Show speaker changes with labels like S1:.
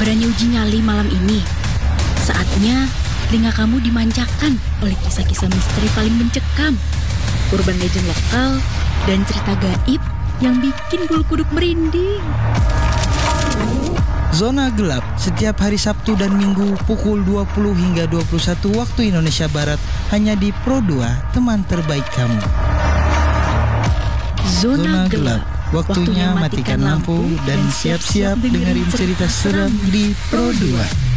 S1: berani uji nyali malam ini? Saatnya telinga kamu dimanjakan oleh kisah-kisah misteri paling mencekam, urban legend lokal, dan cerita gaib yang bikin bulu kuduk merinding.
S2: Zona Gelap setiap hari Sabtu dan Minggu pukul 20 hingga 21 waktu Indonesia Barat hanya di Pro 2, teman terbaik kamu.
S1: Zona Gelap.
S2: Waktunya matikan lampu dan siap-siap dengerin cerita seram di Pro 2.